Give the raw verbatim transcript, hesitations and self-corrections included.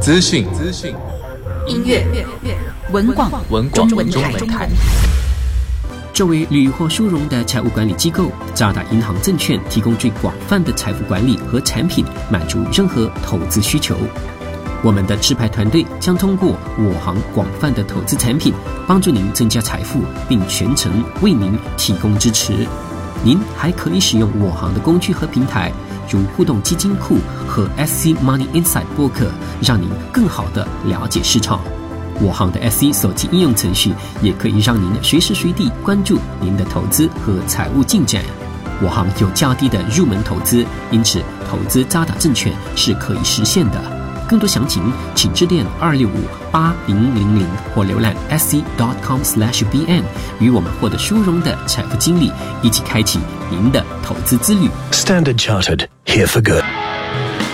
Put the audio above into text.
资讯、资讯、 音乐、文广、 文中文中文台。 作为屡获殊荣的财务管理机构，渣打银行证券提供最广泛的财富管理和产品，满足任何投资需求。我们的持牌团队将通过我行广泛的投资产品，帮助您增加财富，并全程为您提供支持。您还可以使用我行的工具和平台，如互动基金库和 S C Money Insight 播客，让您更好地了解市场。我行的 S C 手机应用程序也可以让您随时随地关注您的投资和财务进展。我行有较低的入门投资，因此投资渣打证券是可以实现的。更多详情请致电二六五八零零零或浏览 S C dot com slash B N， 与我们获得殊荣的财富经历，一起开启您的投资之旅。 Standard Chartered, here for good.